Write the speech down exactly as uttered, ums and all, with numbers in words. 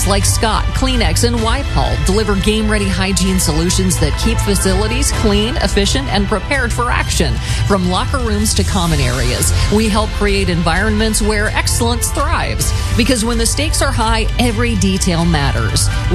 brands like Scott, Kleenex, and Whitehall deliver game-ready hygiene solutions that keep facilities clean, efficient, and prepared for action. From locker rooms to common areas, we help create environments where excellence thrives. Because when the stakes are high, every detail matters.